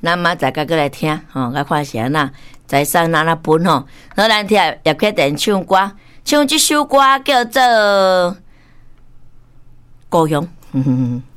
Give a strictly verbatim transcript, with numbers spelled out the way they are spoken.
咱明仔载再来听吼，甲看是安那在上哪哪分吼。好，咱听叶克田唱歌，唱这首歌叫做《故乡》。